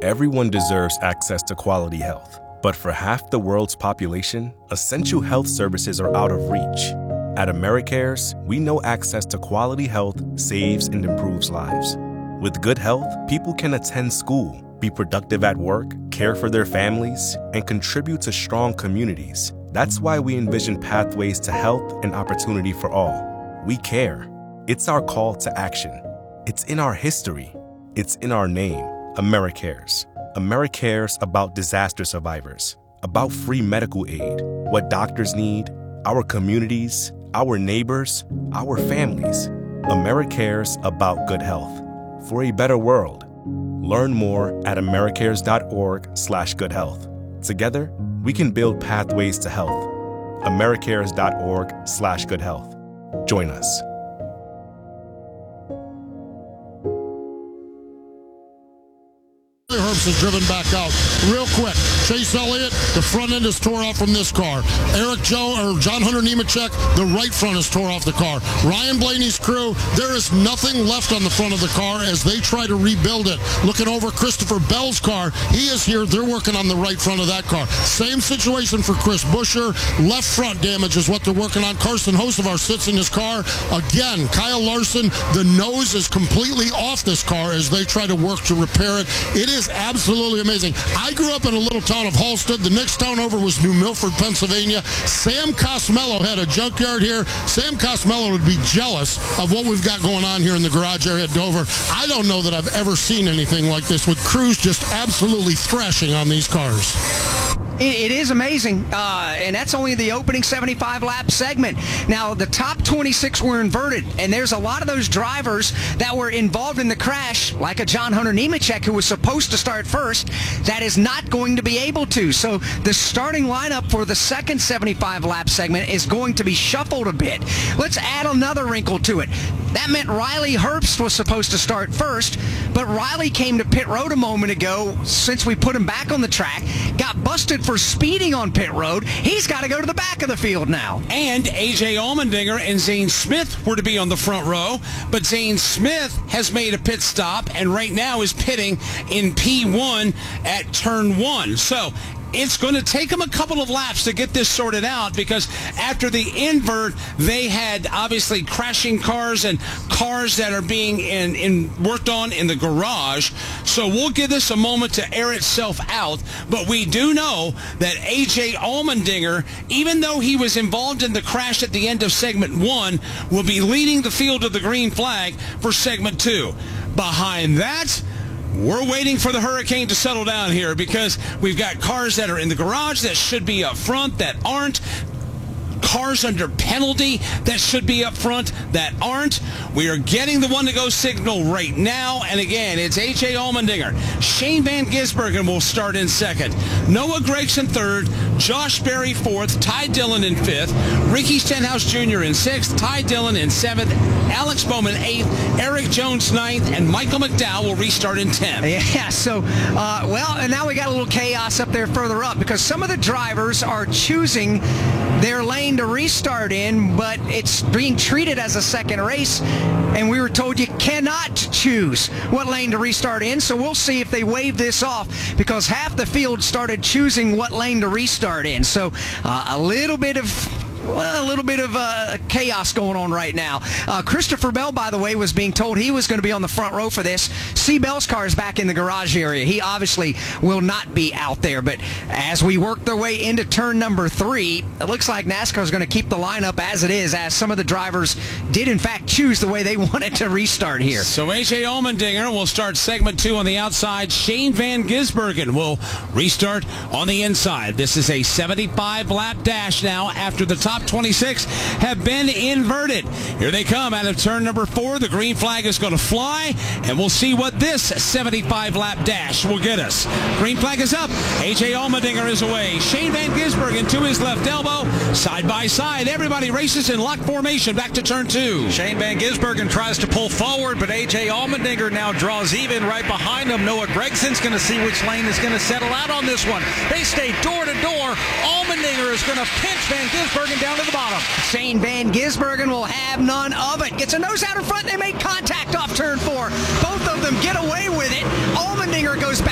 Everyone deserves access to quality health. But for half the world's population, essential health services are out of reach. At AmeriCares, we know access to quality health saves and improves lives. With good health, people can attend school, be productive at work, care for their families, and contribute to strong communities. That's why we envision pathways to health and opportunity for all. We care. It's our call to action. It's in our history. It's in our name. AmeriCares. AmeriCares about disaster survivors, about free medical aid, what doctors need, our communities, our neighbors, our families. AmeriCares about good health. For a better world. Learn more at americares.org/goodhealth. Together, we can build pathways to health. americares.org/goodhealth. Join us. Herbst is driven back out real quick. Chase Elliott, the front end is tore off from this car. John Hunter Nemechek, the right front is tore off the car. Ryan Blaney's crew, there is nothing left on the front of the car as they try to rebuild it. Looking over Christopher Bell's car, he is here. They're working on the right front of that car. Same situation for Chris Buescher. Left front damage is what they're working on. Carson Hocevar sits in his car. Again, Kyle Larson, the nose is completely off this car as they try to work to repair it. It is absolutely amazing. I grew up in a little town of Halstead. The next town over was New Milford, Pennsylvania. Sam Cosmello had a junkyard here. Sam Cosmello would be jealous of what we've got going on here in the garage area at Dover. I don't know that I've ever seen anything like this with crews just absolutely thrashing on these cars. It is amazing, and that's only the opening 75-lap segment. Now, the top 26 were inverted, and there's a lot of those drivers that were involved in the crash, like a John Hunter Nemechek, who was supposed to start first, that is not going to be able to. So the starting lineup for the second 75-lap segment is going to be shuffled a bit. Let's add another wrinkle to it. That meant Riley Herbst was supposed to start first, but Riley came to pit road a moment ago since we put him back on the track, got busted for speeding on pit road. He's got to go to the back of the field now. And A.J. Allmendinger and Zane Smith were to be on the front row, but Zane Smith has made a pit stop and right now is pitting in P1 at turn 1. So it's going to take them a couple of laps to get this sorted out because after the invert, they had obviously crashing cars and cars that are being worked on in the garage. So we'll give this a moment to air itself out. But we do know that A.J. Allmendinger, even though he was involved in the crash at the end of segment 1, will be leading the field of the green flag for segment 2. Behind that, we're waiting for the hurricane to settle down here because we've got cars that are in the garage that should be up front that aren't. Cars under penalty that should be up front that aren't. We are getting the one to go signal right now. And again, it's A.J. Allmendinger. Shane Van Gisbergen will start in second. Noah Gragson third. Josh Berry fourth. Ty Dillon in fifth. Ricky Stenhouse Jr. in sixth. Ty Dillon in seventh. Alex Bowman eighth. Eric Jones ninth. And Michael McDowell will restart in 10th. Yeah, so, well, and now we got a little chaos up there further up because some of the drivers are choosing their lane to restart in, but it's being treated as a second race, and we were told you cannot choose what lane to restart in, so we'll see if they waive this off because half the field started choosing what lane to restart in. So a little bit of chaos going on right now. Christopher Bell, by the way, was being told he was going to be on the front row for this. C. Bell's car is back in the garage area. He obviously will not be out there, but as we work their way into turn number 3, it looks like NASCAR is going to keep the lineup as it is, as some of the drivers did in fact choose the way they wanted to restart here. So A.J. Allmendinger will start segment 2 on the outside. Shane Van Gisbergen will restart on the inside. This is a 75-lap dash now after the top 26 have been inverted. Here they come out of turn number 4. The green flag is going to fly, and we'll see what this 75-lap dash will get us. Green flag is up. A.J. Allmendinger is away. Shane Van Gisbergen to his left elbow. Side by side, everybody races in lock formation back to turn 2. Shane Van Gisbergen tries to pull forward, but A.J. Allmendinger now draws even right behind him. Noah Gregson's going to see which lane is going to settle out on this one. They stay door to door. Allmendinger is going to pinch Van Gisbergen down to the bottom. Shane Van Gisbergen will have none of it. Gets a nose out in front. They make contact off turn 4. Both of them get away with it. Allmendinger goes back.